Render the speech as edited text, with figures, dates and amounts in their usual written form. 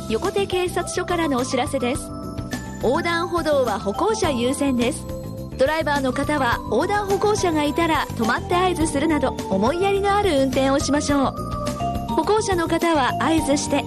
横手警察署からのお知らせです。横断歩道は歩行者優先です。ドライバーの方は横断歩行者がいたら止まって合図するなど思いやりのある運転をしましょう。歩行者の方は合図して